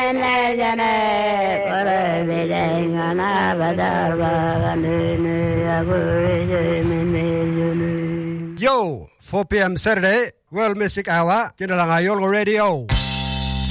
Yo, 4 p.m. Saturday, World Music Hour trên đài Ayolo Radio.